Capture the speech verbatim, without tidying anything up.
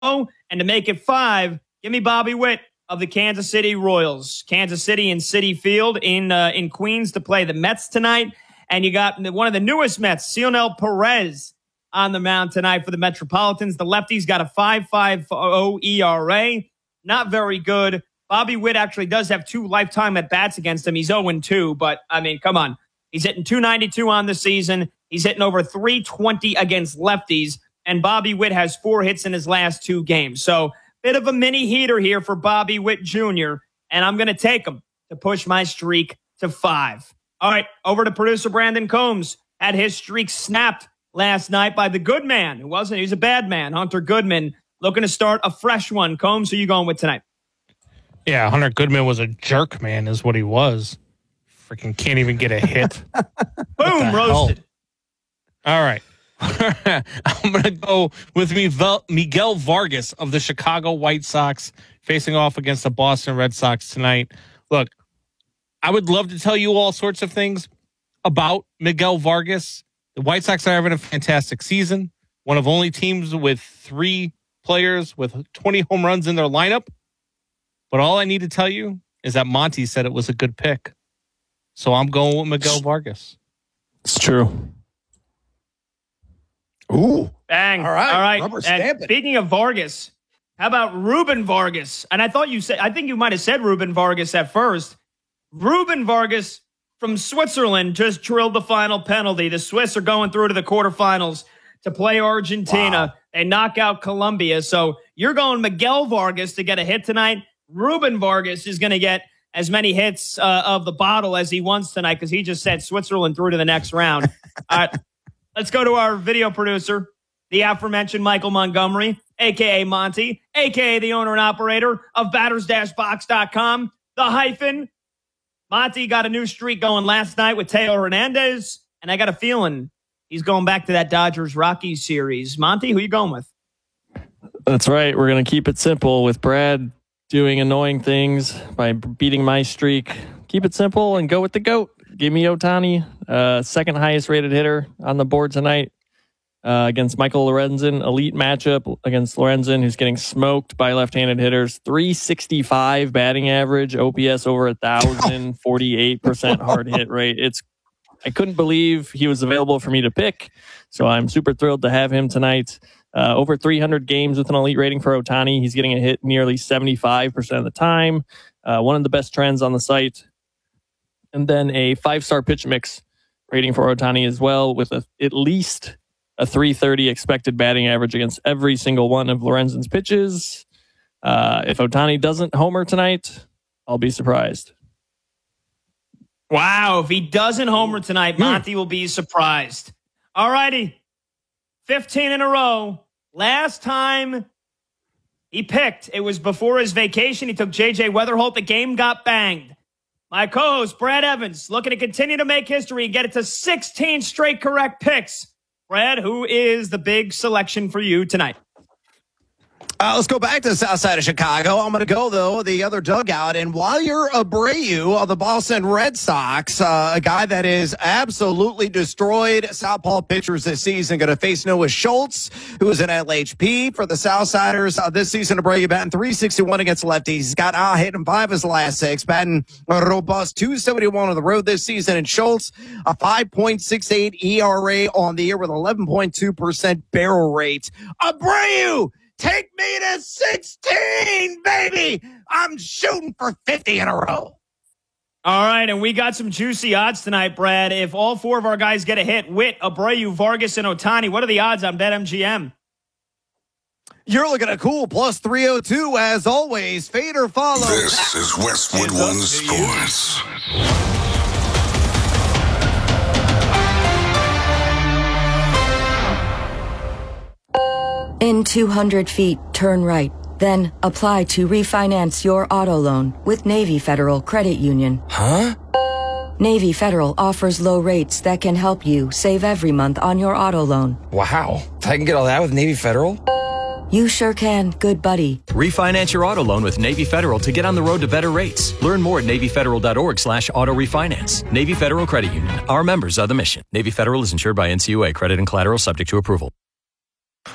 And to make it five, give me Bobby Witt of the Kansas City Royals. Kansas City and Citi Field in uh, in Queens to play the Mets tonight. And you got one of the newest Mets, Cionel Perez, on the mound tonight for the Metropolitans. The lefty's got a five point five oh E R A. Not very good. Bobby Witt actually does have two lifetime at-bats against him. He's oh and two, but, I mean, come on. He's hitting two ninety-two on the season. He's hitting over three twenty against lefties. And Bobby Witt has four hits in his last two games. So, bit of a mini heater here for Bobby Witt Junior And I'm going to take him to push my streak to five. All right, over to producer Brandon Combs. Had his streak snapped last night by the good man. Who wasn't? He was a bad man. Hunter Goodman looking to start a fresh one. Combs, who are you going with tonight? Yeah, Hunter Goodman was a jerk, man, is what he was. Freaking can't even get a hit. Boom, roasted. Hell? All right. I'm going to go with Miguel Vargas of the Chicago White Sox facing off against the Boston Red Sox tonight. Look, I would love to tell you all sorts of things about Miguel Vargas. The White Sox are having a fantastic season. One of only teams with three players with twenty home runs in their lineup. But all I need to tell you is that Monty said it was a good pick. So I'm going with Miguel Vargas. It's true. Ooh. Bang. All right. All right. Rubber And stamp it. speaking of Vargas, how about Ruben Vargas? And I thought you said, I think you might have said Ruben Vargas at first. Ruben Vargas from Switzerland just drilled the final penalty. The Swiss are going through to the quarterfinals to play Argentina. Wow. They knock out Colombia. So you're going Miguel Vargas to get a hit tonight. Ruben Vargas is going to get as many hits uh, of the bottle as he wants tonight because he just sent Switzerland through to the next round. All right, let's go to our video producer, the aforementioned Michael Montgomery, a k a. Monty, a k a the owner and operator of batters dash box dot com, the hyphen. Monty got a new streak going last night with Teo Hernandez, and I got a feeling he's going back to that Dodgers-Rockies series. Monty, who you going with? That's right. We're going to keep it simple with Brad doing annoying things by beating my streak. Keep it simple and go with the GOAT. Give me Ohtani, uh, second highest rated hitter on the board tonight uh, against Michael Lorenzen. Elite matchup against Lorenzen, who's getting smoked by left-handed hitters. three sixty-five batting average, O P S over one thousand, forty-eight percent hard hit rate. It's I couldn't believe he was available for me to pick, so I'm super thrilled to have him tonight. Uh, over three hundred games with an elite rating for Ohtani. He's getting a hit nearly seventy-five percent of the time. Uh, one of the best trends on the site. And then a five-star pitch mix rating for Ohtani as well, with a, at least a three thirty expected batting average against every single one of Lorenzen's pitches. Uh, if Ohtani doesn't homer tonight, I'll be surprised. Wow, if he doesn't homer tonight, Monty will be surprised. All righty. fifteen in a row. Last time he picked, it was before his vacation. He took J J Weatherholt. The game got banged. My co-host, Brad Evans, looking to continue to make history and get it to sixteen straight correct picks. Brad, who is the big selection for you tonight? Uh, let's go back to the south side of Chicago. I'm going to go, though, the other dugout. And while you're Abreu of the Boston Red Sox, uh, a guy that is absolutely destroyed southpaw pitchers this season, going to face Noah Schultz, who is an L H P for the Southsiders. Uh, this season, Abreu batting three sixty-one against lefties. He's got ah, hitting five of his last six, batting a robust two seventy-one on the road this season. And Schultz, a five point six eight E R A on the year with eleven point two percent barrel rate. Abreu! Take me to sixteen, baby. I'm shooting for fifty in a row. All right, and we got some juicy odds tonight, Brad. If all four of our guys get a hit, Witt, Abreu, Vargas, and Ohtani, what are the odds on BetMGM? You're looking at cool plus three oh two as always. Fade or follow. This is Westwood One Sports. In two hundred feet, turn right. Then apply to refinance your auto loan with Navy Federal Credit Union. Huh? Navy Federal offers low rates that can help you save every month on your auto loan. Wow. I can get all that with Navy Federal? You sure can, good buddy. Refinance your auto loan with Navy Federal to get on the road to better rates. Learn more at NavyFederal.org slash auto refinance. Navy Federal Credit Union. Our members are the mission. Navy Federal is insured by N C U A. Credit and collateral subject to approval.